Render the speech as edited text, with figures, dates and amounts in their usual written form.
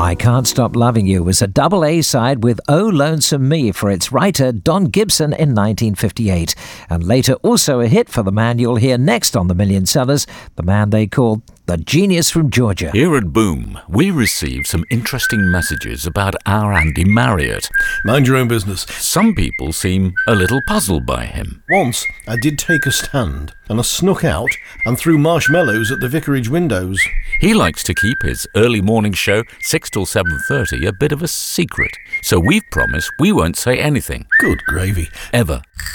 I Can't Stop Loving You was a double A-side with Oh Lonesome Me for its writer Don Gibson in 1958, and later also a hit for the man you'll hear next on the Million Sellers, the man they called the Genius from Georgia. Here at Boom, we received some interesting messages about our Andy Marriott. Mind your own business. Some people seem a little puzzled by him. Once, I did take a stand, and I snuck out and threw marshmallows at the vicarage windows. He likes to keep his early morning show, 6 till 7:30, a bit of a secret. So we've promised we won't say anything. Good gravy. Ever.